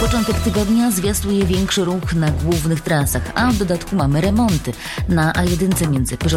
Początek tygodnia zwiastuje większy ruch na głównych trasach, a w dodatku mamy remonty na A1 między